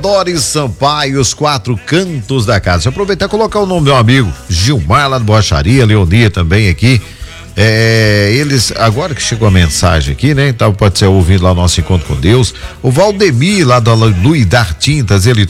Doris Sampaio, os 4 cantos da casa. Deixa eu aproveitar e colocar o nome do meu amigo Gilmar lá do Boacharia, Leonia também aqui. Eles, agora que chegou a mensagem aqui, né? Então pode ser ouvindo lá o nosso encontro com Deus. O Valdemir lá da Luidar Tintas, ele